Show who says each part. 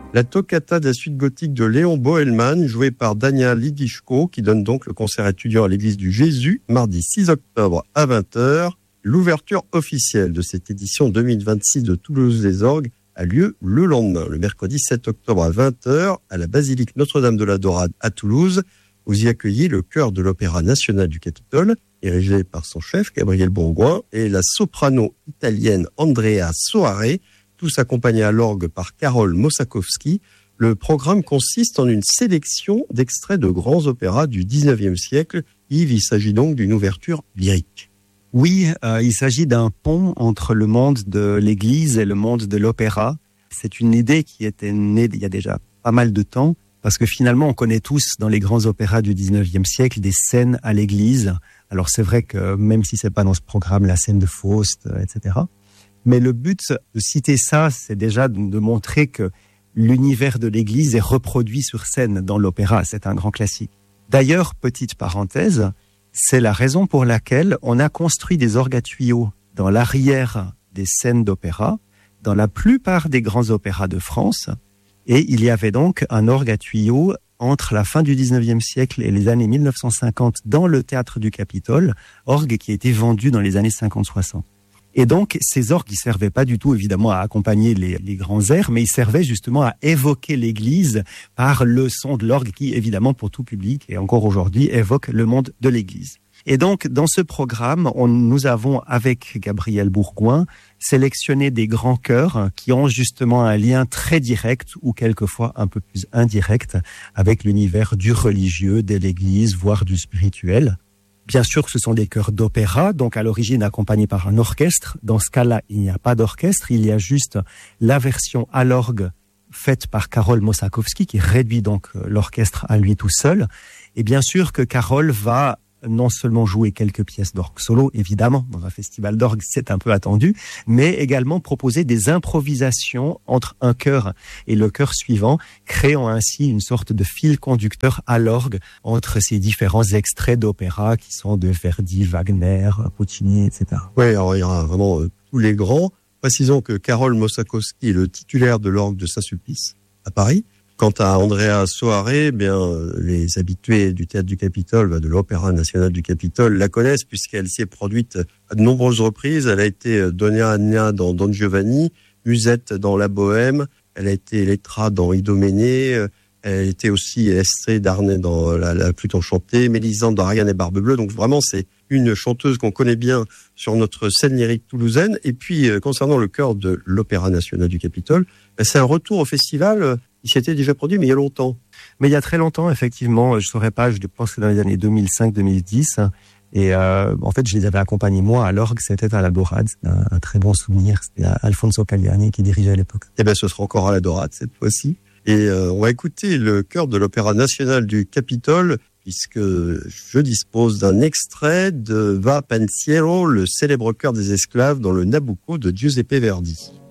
Speaker 1: La toccata de la suite gothique de Léon Bohemond, jouée par Daniel Lidichko, qui donne donc le concert étudiant à l'église du Jésus, mardi 6 octobre à 20h. L'ouverture officielle de cette édition 2026 de Toulouse des Orgues a lieu le lendemain, le mercredi 7 octobre à 20h, à la basilique Notre-Dame de la Dorade à Toulouse. Vous y accueillez le chœur de l'Opéra national du Capitole, dirigé par son chef, Gabriel Bourgoin, et la soprano italienne Andrea Soare, tous accompagnés à l'orgue par Karol Mosakowski. Le programme consiste en une sélection d'extraits de grands opéras du 19e siècle. Yves, il s'agit donc d'une ouverture lyrique.
Speaker 2: Oui, il s'agit d'un pont entre le monde de l'Église et le monde de l'opéra. C'est une idée qui était née il y a déjà pas mal de temps, parce que finalement, on connaît tous dans les grands opéras du 19e siècle des scènes à l'Église. Alors c'est vrai que même si c'est pas dans ce programme, la scène de Faust, etc., mais le but de citer ça, c'est déjà de montrer que l'univers de l'Église est reproduit sur scène dans l'opéra. C'est un grand classique. D'ailleurs, petite parenthèse, c'est la raison pour laquelle on a construit des orgues à tuyaux dans l'arrière des scènes d'opéra, dans la plupart des grands opéras de France. Et il y avait donc un orgue à tuyaux entre la fin du 19e siècle et les années 1950 dans le théâtre du Capitole, orgue qui a été vendu dans les années 50-60. Et donc, ces orgues, ils servaient pas du tout, évidemment, à accompagner les grands airs, mais ils servaient justement à évoquer l'Église par le son de l'orgue qui, évidemment, pour tout public, et encore aujourd'hui, évoque le monde de l'Église. Et donc, dans ce programme, nous avons, avec Gabriel Bourgoin, sélectionné des grands chœurs qui ont justement un lien très direct, ou quelquefois un peu plus indirect, avec l'univers du religieux, de l'Église, voire du spirituel. Bien sûr, ce sont des chœurs d'opéra, donc à l'origine accompagnés par un orchestre. Dans ce cas-là, il n'y a pas d'orchestre, il y a juste la version à l'orgue faite par Karol Mosakowski, qui réduit donc l'orchestre à lui tout seul. Et bien sûr que Karol va non seulement jouer quelques pièces d'orgue solo, évidemment, dans un festival d'orgue, c'est un peu attendu, mais également proposer des improvisations entre un chœur et le chœur suivant, créant ainsi une sorte de fil conducteur à l'orgue entre ces différents extraits d'opéra qui sont de Verdi, Wagner, Puccini, etc.
Speaker 1: Oui, alors il y aura vraiment tous les grands. Précisons que Karol Mosakowski est le titulaire de l'orgue de Saint-Sulpice à Paris. Quant à Andrea Soare, les habitués du théâtre du Capitole, de l'Opéra national du Capitole, la connaissent puisqu'elle s'y est produite à de nombreuses reprises. Elle a été Donna Anna dans Don Giovanni, Musette dans La Bohème, elle a été Elettra dans Idoménée, elle était aussi Estrée d'Arnay dans la Flûte enchantée, Mélisande dans Ariane et Barbe Bleue. Donc vraiment, c'est une chanteuse qu'on connaît bien sur notre scène lyrique toulousaine. Et puis, concernant le chœur de l'Opéra national du Capitole, c'est un retour au festival. Il s'était déjà produit, mais il y a longtemps.
Speaker 2: Mais il y a très longtemps, effectivement. Je saurais pas, je pense que dans les années 2005-2010. Et en fait, je les avais accompagnés, moi, à l'orgue. C'était à la Dorade. C'était un très bon souvenir. C'était Alfonso Cagliani qui dirigeait à l'époque.
Speaker 1: Eh bien, ce sera encore à la Dorade cette fois-ci. Et on va écouter le chœur de l'Opéra national du Capitole, puisque je dispose d'un extrait de Va Pensiero, le célèbre chœur des esclaves dans le Nabucco de Giuseppe Verdi.